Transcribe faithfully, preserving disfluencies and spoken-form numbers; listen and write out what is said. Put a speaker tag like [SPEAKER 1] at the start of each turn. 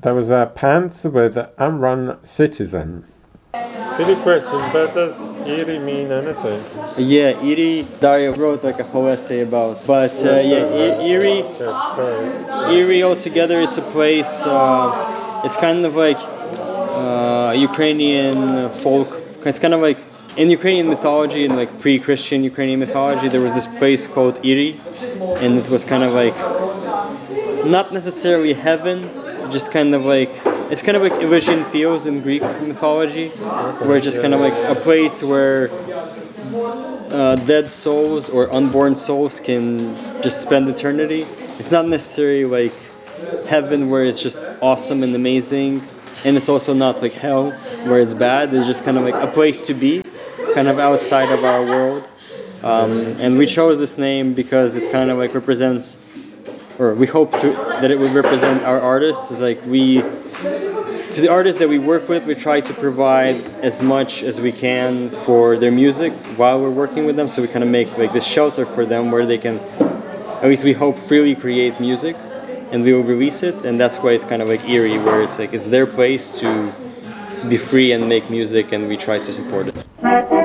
[SPEAKER 1] There was a pants with Unrun Citizen. Silly question, but does Erie mean anything?
[SPEAKER 2] Yeah, Erie, Dario wrote like a whole essay about. But uh, yeah, e- Erie, Erie altogether, it's a place, uh, it's kind of like uh, Ukrainian folk. It's kind of like, in Ukrainian mythology, in like pre-Christian Ukrainian mythology, there was this place called Erie, and it was kind of like, not necessarily heaven, just kind of like, it's kind of like Elysian Fields in Greek mythology, where it's just kind of like a place where uh, dead souls or unborn souls can just spend eternity. It's not necessarily like heaven where it's just awesome and amazing, and it's also not like hell where it's bad. It's just kind of like a place to be, kind of outside of our world. Um, and we chose this name because it kind of like represents, or we hope to, that it would represent our artists. It's like we, to the artists that we work with, we try to provide as much as we can for their music while we're working with them. So we kind of make like this shelter for them where they can, at least we hope, freely create music, and we will release it. And that's why it's kind of like Erie, where it's like it's their place to be free and make music, and we try to support it.